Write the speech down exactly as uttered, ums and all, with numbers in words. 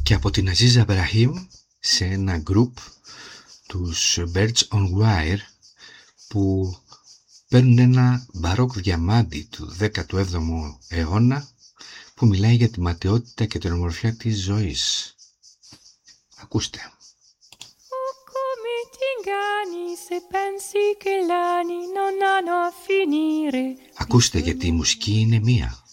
και από την Αζίζα Μπραχήμ σε ένα γκρουπ, τους Birds on Wire, που παίρνουν ένα μπαρόκ διαμάντι του δέκατου έβδομου αιώνα που μιλάει για τη ματαιότητα και την ομορφιά της ζωής. Ακούστε. Ακούστε, γιατί η μουσική είναι μία.